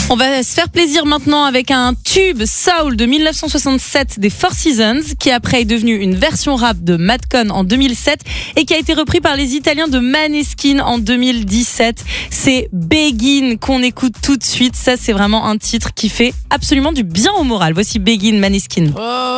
On va se faire plaisir maintenant avec un tube soul de 1967 des Four Seasons, qui après est devenu une version rap de Madcon en 2007 et qui a été repris par les Italiens de Maneskin en 2017. C'est Begin qu'on écoute tout de suite. Ça, c'est vraiment un titre qui fait absolument du bien au moral. Voici Begin, Maneskin.